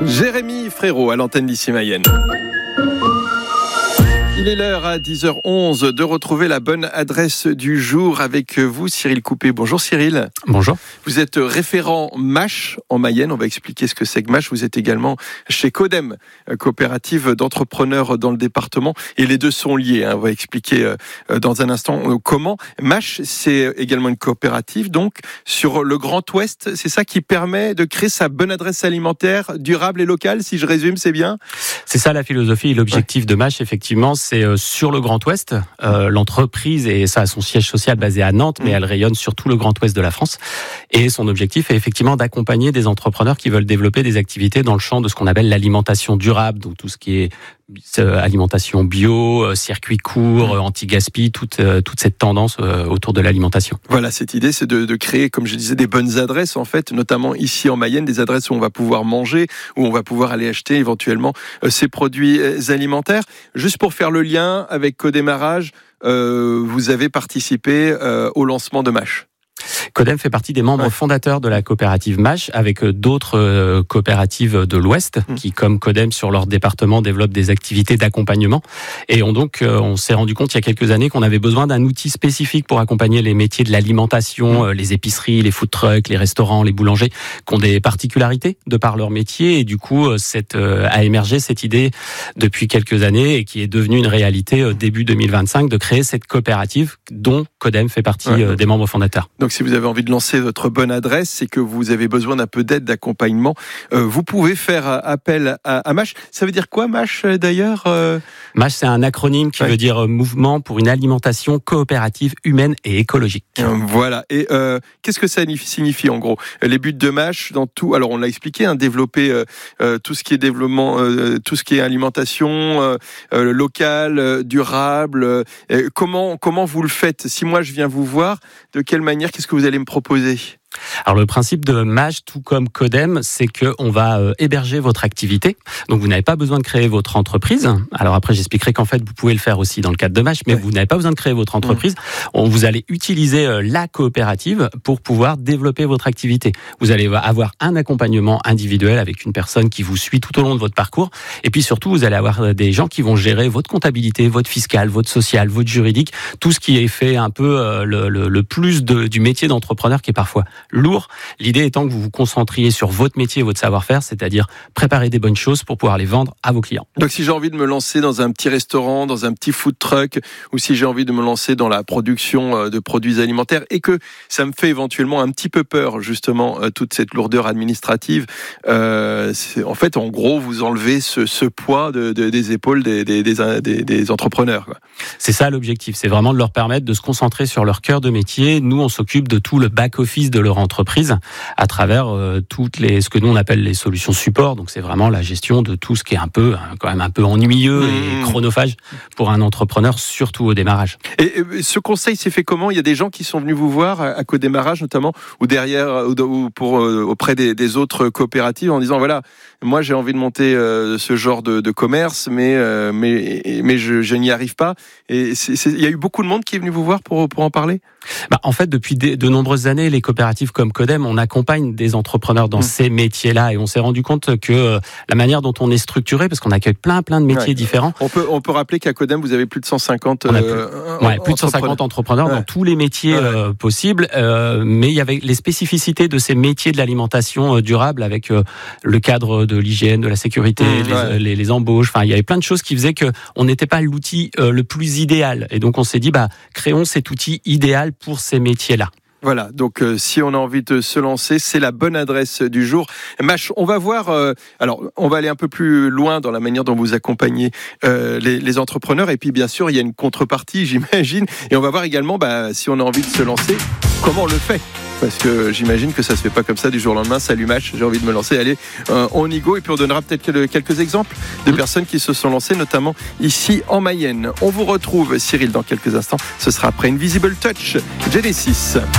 Jérémy Frérot à l'antenne d'ici Mayenne. Il est l'heure à 10h11 de retrouver la bonne adresse du jour avec vous, Cyril Coupé. Bonjour Cyril. Bonjour. Vous êtes référent MASH en Mayenne. On va expliquer ce que c'est que MASH. Vous êtes également chez Codem, coopérative d'entrepreneurs dans le département. Et les deux sont liés. On va expliquer dans un instant comment. MASH, c'est également une coopérative donc sur le Grand Ouest. C'est ça qui permet de créer sa bonne adresse alimentaire durable et locale. Si je résume, c'est bien. C'est ça la philosophie et l'objectif de MASH, effectivement. C'est sur le Grand Ouest. L'entreprise, et ça a son siège social basé à Nantes, mais elle rayonne sur tout le Grand Ouest de la France. Et son objectif est effectivement d'accompagner des entrepreneurs qui veulent développer des activités dans le champ de ce qu'on appelle l'alimentation durable, donc tout ce qui est alimentation bio, circuit court, anti-gaspi, toute cette tendance autour de l'alimentation. Voilà, cette idée, c'est de créer, comme je disais, des bonnes adresses, en fait, notamment ici en Mayenne, des adresses où on va pouvoir manger, où on va pouvoir aller acheter éventuellement ces produits alimentaires. Juste pour faire le lien avec Codémarrage, vous avez participé au lancement de MASH. Codem fait partie des membres fondateurs de la coopérative MASH avec d'autres coopératives de l'Ouest qui, comme Codem sur leur département, développent des activités d'accompagnement. Et on s'est rendu compte il y a quelques années qu'on avait besoin d'un outil spécifique pour accompagner les métiers de l'alimentation, les épiceries, les food trucks, les restaurants, les boulangers, qui ont des particularités de par leur métier. Et du coup, a émergé cette idée depuis quelques années et qui est devenue une réalité début 2025 de créer cette coopérative dont Codem fait partie des membres fondateurs. Donc si vous avez envie de lancer votre bonne adresse et que vous avez besoin d'un peu d'aide, d'accompagnement, vous pouvez faire appel à MASH. Ça veut dire quoi MASH d'ailleurs MASH, c'est un acronyme qui veut dire Mouvement pour une alimentation coopérative humaine et écologique. Voilà. Et qu'est-ce que ça signifie en gros ? Les buts de MASH dans tout. Alors on l'a expliqué, développer tout ce qui est développement, tout ce qui est alimentation locale, durable. Comment vous le faites ? Si moi je viens vous voir, de quelle manière, qu'est-ce que vous allez me proposer ? Alors le principe de MASH, tout comme Codem, c'est qu'on va héberger votre activité. Donc vous n'avez pas besoin de créer votre entreprise. Alors après j'expliquerai qu'en fait vous pouvez le faire aussi dans le cadre de MASH, mais vous n'avez pas besoin de créer votre entreprise. Vous allez utiliser la coopérative pour pouvoir développer votre activité. Vous allez avoir un accompagnement individuel avec une personne qui vous suit tout au long de votre parcours. Et puis surtout vous allez avoir des gens qui vont gérer votre comptabilité, votre fiscal, votre social, votre juridique, tout ce qui est fait un peu le plus du métier d'entrepreneur qui est parfois lourd. L'idée étant que vous vous concentriez sur votre métier et votre savoir-faire, c'est-à-dire préparer des bonnes choses pour pouvoir les vendre à vos clients. Donc si j'ai envie de me lancer dans un petit restaurant, dans un petit food truck, ou si j'ai envie de me lancer dans la production de produits alimentaires et que ça me fait éventuellement un petit peu peur, justement, toute cette lourdeur administrative, en fait, en gros, vous enlevez ce poids des épaules des entrepreneurs, quoi. C'est ça l'objectif, c'est vraiment de leur permettre de se concentrer sur leur cœur de métier. Nous, on s'occupe de tout le back-office de leur entreprise à travers ce que nous on appelle les solutions support. Donc c'est vraiment la gestion de tout ce qui est quand même un peu ennuyeux et chronophage pour un entrepreneur, surtout au démarrage. Et ce conseil s'est fait comment ? Il y a des gens qui sont venus vous voir à Codémarage notamment, ou derrière, auprès des autres coopératives en disant voilà, moi j'ai envie de monter ce genre de commerce, mais je n'y arrive pas. Et il y a eu beaucoup de monde qui est venu vous voir pour en parler ? En fait, depuis de nombreuses années, les coopératives comme Codem, on accompagne des entrepreneurs dans ces métiers-là et on s'est rendu compte que la manière dont on est structuré, parce qu'on accueille plein de métiers différents. On peut rappeler qu'à Codem, vous avez plus de 150 plus de 150 entrepreneurs dans tous les métiers possibles, mais il y avait les spécificités de ces métiers de l'alimentation durable avec le cadre de l'hygiène, de la sécurité, les embauches. Enfin, il y avait plein de choses qui faisaient que on n'était pas l'outil le plus idéal. Et donc on s'est dit, créons cet outil idéal pour ces métiers-là. Voilà, donc si on a envie de se lancer, c'est la bonne adresse du jour. MASH, on va voir, on va aller un peu plus loin dans la manière dont vous accompagnez les entrepreneurs. Et puis bien sûr, il y a une contrepartie, j'imagine. Et on va voir également, si on a envie de se lancer, comment on le fait. Parce que j'imagine que ça se fait pas comme ça du jour au lendemain. Salut MASH, j'ai envie de me lancer. Allez, on y go. Et puis on donnera peut-être quelques exemples de personnes qui se sont lancées, notamment ici en Mayenne. On vous retrouve, Cyril, dans quelques instants. Ce sera après Invisible Touch, Genesis.